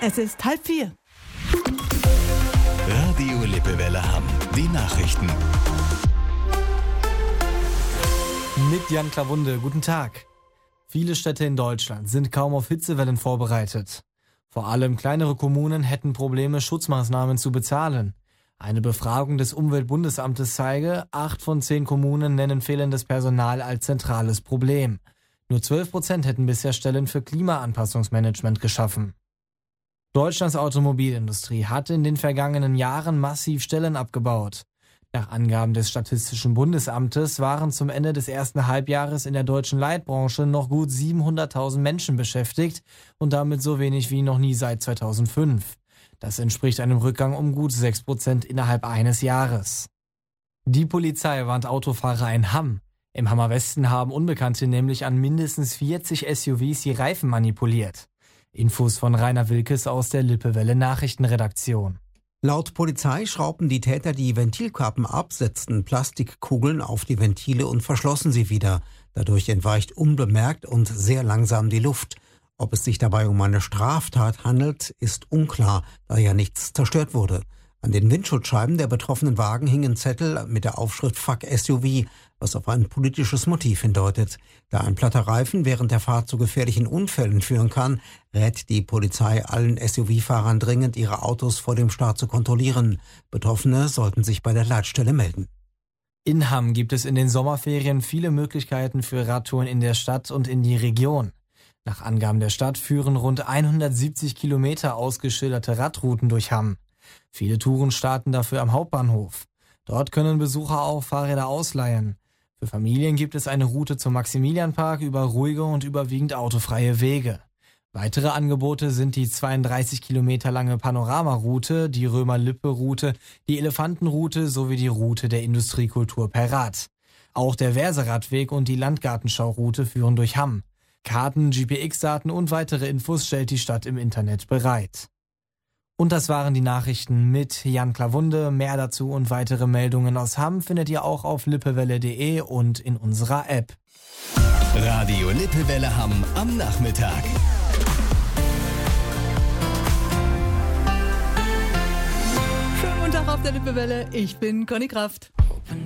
Es ist 3:30. Radio Lippewelle Hamm. Die Nachrichten. Mit Jan Klawunde, guten Tag. Viele Städte in Deutschland sind kaum auf Hitzewellen vorbereitet. Vor allem kleinere Kommunen hätten Probleme, Schutzmaßnahmen zu bezahlen. Eine Befragung des Umweltbundesamtes zeige, 8 von 10 Kommunen nennen fehlendes Personal als zentrales Problem. Nur 12% hätten bisher Stellen für Klimaanpassungsmanagement geschaffen. Deutschlands Automobilindustrie hat in den vergangenen Jahren massiv Stellen abgebaut. Nach Angaben des Statistischen Bundesamtes waren zum Ende des ersten Halbjahres in der deutschen Leitbranche noch gut 700.000 Menschen beschäftigt und damit so wenig wie noch nie seit 2005. Das entspricht einem Rückgang um gut 6% innerhalb eines Jahres. Die Polizei warnt Autofahrer in Hamm. Im Hammer Westen haben Unbekannte nämlich an mindestens 40 SUVs die Reifen manipuliert. Infos von Rainer Wilkes aus der Lippewelle Nachrichtenredaktion. Laut Polizei schraubten die Täter die Ventilkappen ab, setzten Plastikkugeln auf die Ventile und verschlossen sie wieder. Dadurch entweicht unbemerkt und sehr langsam die Luft. Ob es sich dabei um eine Straftat handelt, ist unklar, da ja nichts zerstört wurde. An den Windschutzscheiben der betroffenen Wagen hingen Zettel mit der Aufschrift Fuck SUV, was auf ein politisches Motiv hindeutet. Da ein platter Reifen während der Fahrt zu gefährlichen Unfällen führen kann, rät die Polizei allen SUV-Fahrern dringend, ihre Autos vor dem Start zu kontrollieren. Betroffene sollten sich bei der Leitstelle melden. In Hamm gibt es in den Sommerferien viele Möglichkeiten für Radtouren in der Stadt und in die Region. Nach Angaben der Stadt führen rund 170 Kilometer ausgeschilderte Radrouten durch Hamm. Viele Touren starten dafür am Hauptbahnhof. Dort können Besucher auch Fahrräder ausleihen. Für Familien gibt es eine Route zum Maximilianpark über ruhige und überwiegend autofreie Wege. Weitere Angebote sind die 32 Kilometer lange Panoramaroute, die Römer-Lippe-Route, die Elefantenroute sowie die Route der Industriekultur per Rad. Auch der Verse-Radweg und die Landgartenschau-Route führen durch Hamm. Karten, GPX-Daten und weitere Infos stellt die Stadt im Internet bereit. Und das waren die Nachrichten mit Jan Klawunde. Mehr dazu und weitere Meldungen aus Hamm findet ihr auch auf lippewelle.de und in unserer App. Radio Lippewelle Hamm am Nachmittag. Schönen guten Tag auf der Lippewelle. Ich bin Conny Kraft.